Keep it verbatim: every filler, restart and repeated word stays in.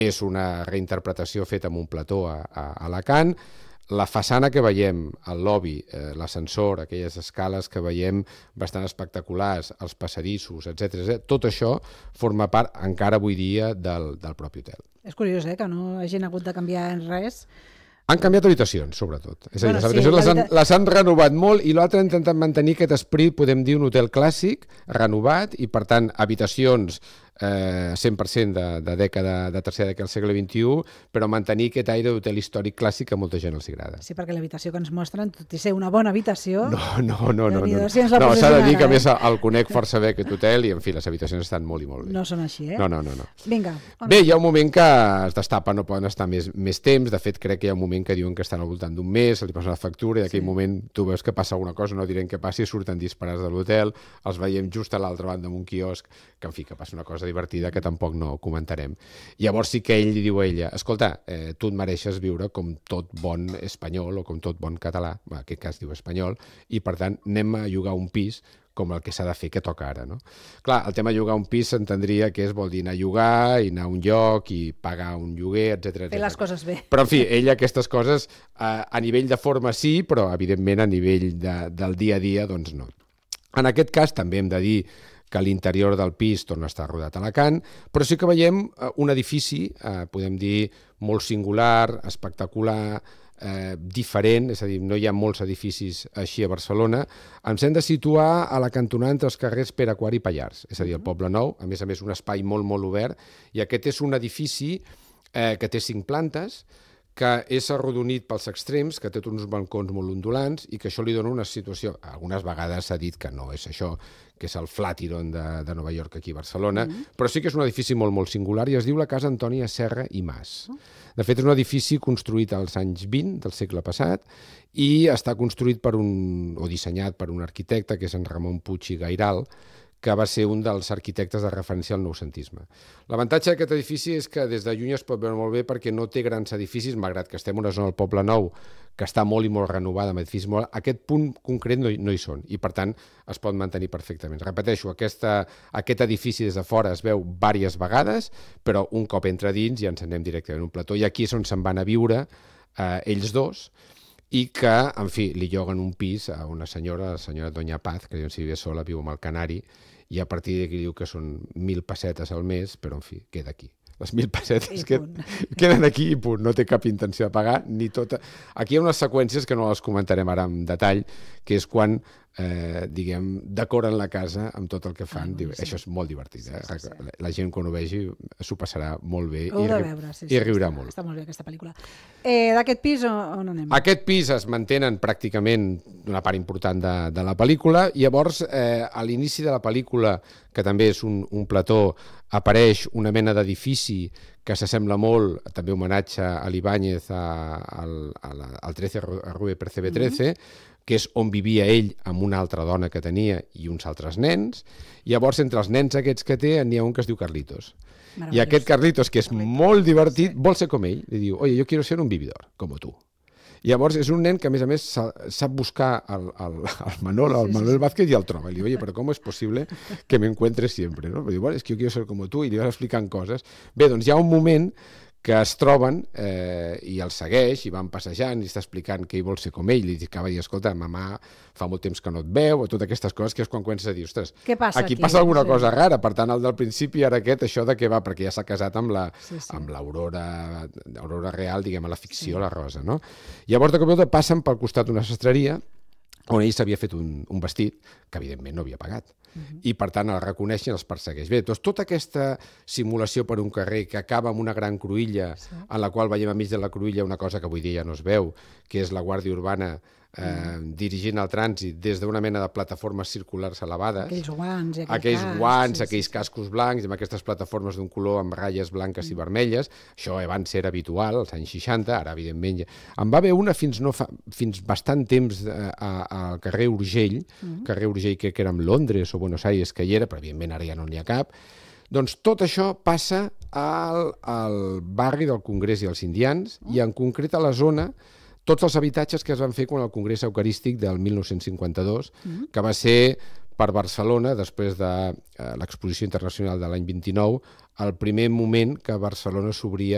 és una reinterpretació feta amb un plató a, a Alacant. La façana que veiem, el lobby, eh, l'ascensor, aquelles escales que veiem bastant espectaculars, els passadissos, etcètera, tot això forma part encara avui dia del, del propi hotel. És curiós, eh, que no hagin hagut de canviar res. Han canviat habitacions, sobretot. És a dir, Bueno, les habitacions sí, les, han, l'habita- les han renovat molt i l'altre han intentat mantenir aquest esperit, podem dir, un hotel clàssic, renovat, i per tant, habitacions eh, cent per cent de, de dècada, de tercera dècada del segle vint-i-u, però mantenir aquest aire d'hotel històric clàssic que a molta gent els agrada. Sí, perquè l'habitació que ens mostren, tot i ser una bona habitació... No, no, no, no. Déu-n'hi-do, No, si ens la no posessin s'ha de dir ara, que a eh? més el conec força bé aquest hotel i, en fi, les habitacions estan molt i molt bé. No són així, eh? No, no, no. no. Vinga. on- Bé, hi ha un moment que es destapa, no poden estar més, més temps. De fet, crec que hi ha un moment que diuen que estan al voltant d'un mes, se li passa la factura i d'aquell Sí. moment tu veus que passa alguna cosa, no direm què passi, surten disparats de l'hotel, els veiem just a l'altra banda amb un quiosc, que en fi, que passa una cosa divertida que tampoc no comentarem. Llavors sí que ell li diu a ella, escolta, eh, tu et mereixes viure com tot bon espanyol o com tot bon català, en aquest cas diu espanyol, i per tant anem a llogar un pis com el que s'ha de fer que toca ara, no? Clar, el tema de llogar un pis s'entendria que és, vol dir, anar a llogar i anar a un lloc i pagar un lloguer, etcètera. Fer les coses bé. Però, en fi, ella aquestes coses a, a nivell de forma sí, però, evidentment, a nivell de, del dia a dia, doncs no. En aquest cas, també hem de dir que l'interior del pis torna a estar rodat a Alacant, però sí que veiem eh, un edifici, eh, podem dir, molt singular, espectacular, eh, diferent, és a dir, no hi ha molts edificis així a Barcelona. Ens hem de situar a la cantonada entre els carrers Pere Quart i Pallars, és a dir, el Poble Nou, a més a més un espai molt, molt obert, i aquest és un edifici eh, que té cinc plantes, que és arrodonit pels extrems, que té uns balcons molt ondulants i que això li dona una situació... Algunes vegades s'ha dit que no és això, que és el Flatiron de, de Nova York aquí a Barcelona, mm -hmm. però sí que és un edifici molt, molt singular i es diu la Casa Antònia Serra i Mas. De fet, és un edifici construït als anys vint del segle passat i està construït per un, o dissenyat per un arquitecte, que és en Ramon Puig i Gairal, que va ser un dels arquitectes de referència al noucentisme. L'avantatge d'aquest edifici és que des de lluny es pot veure molt bé perquè no té grans edificis, malgrat que estem en una zona del Poble Nou que està molt i molt renovada amb edificis molt... Aquest punt concret no hi, no hi són i, per tant, es pot mantenir perfectament. Repeteixo, aquesta, aquest edifici des de fora es veu diverses vegades, però un cop entra dins ja ens anem directament a un plató i aquí és on se'n van a viure eh, ells dos, i que, en fi, li lloguen un pis a una senyora, la senyora Doña Paz, que diuen si vive sola, viu amb el Canari, i a partir d'aquí diu que són mil pessetes al mes, però, en fi, queda aquí. Les mil pessetes que queden aquí i punt, no té cap intenció de pagar, ni tota... Aquí hi ha unes seqüències que no les comentarem ara en detall, que és quan, eh, diguem, decoren la casa amb tot el que fan. Ah, això és molt divertit, eh? Sí, sí, sí. La, la gent quan ho vegi s'ho passarà molt bé i, de veure, sí, sí, i riurà està, molt. Està molt bé aquesta pel·lícula. Eh, D'aquest pis on anem? Aquest pis es mantenen pràcticament una part important de, de la pel·lícula i llavors eh, a l'inici de la pel·lícula, que també és un, un plató, apareix una mena d'edifici que s'assembla molt, també homenatge a l'Ibáñez, al, al trece, a Rue Percebe trece, mm-hmm. que és on vivia ell amb una altra dona que tenia i uns altres nens. Llavors, entre els nens aquests que té, n'hi ha un que es diu Carlitos. I aquest Carlitos, que és Carlitos. molt divertit, sí. vol ser com ell. Li diu, oye, yo quiero ser un vividor, com tu. Llavors, és un nen que, a més a més, sap buscar el, el, el Manol, el Manuel Vázquez i el troba. I li diu, oye, però com és possible que me encuentres siempre? ¿No? Però diu, bueno, es que yo quiero ser como tú, i li vas explicant coses. Bé, doncs hi ha un moment que es troben eh, i el segueix i van passejant i està explicant que ell vol ser com ell. I acaba de dir, escolta, mamà, fa molt temps que no et veu, o totes aquestes coses, que és quan comences a dir, ostres, passa aquí, aquí passa alguna sí. cosa rara. Per tant, el del principi, ara aquest, això de què va, perquè ja s'ha casat amb la sí, sí. amb l'Aurora Aurora real, diguem, a la ficció, sí. la Rosa, no? Llavors, de cop i volta, passen pel costat d'una sastreria on ell s'havia fet un, un vestit que, evidentment, no havia pagat. Uh-huh. I, per tant, el reconeix i els persegueix. Bé, doncs tota aquesta simulació per un carrer que acaba amb una gran cruïlla, sí. en la qual veiem a mig de la cruïlla una cosa que avui dia ja no es veu, que és la Guàrdia Urbana eh, mm. dirigint el trànsit des d'una mena de plataformes circulars elevades. Aquells guants, aquells, aquells, cas, guants, sí, aquells sí, cascos blancs, amb aquestes plataformes d'un color amb ratlles blanques mm. i vermelles. Això abans era habitual, als anys seixanta, ara, evidentment... Ja... En va haver una fins, no fa, fins bastant temps al carrer Urgell, mm. carrer Urgell que, que era en Londres o Buenos Aires, que hi era, però evidentment ara ja no n'hi ha cap. Doncs tot això passa al, al barri del Congrés i els Indians, mm. i en concret a la zona tots els habitatges que es van fer quan el Congrés Eucarístic del mil nou-cents cinquanta-dos, mm. que va ser per Barcelona, després de eh, l'exposició internacional de l'any vint-i-nou, el primer moment que Barcelona s'obria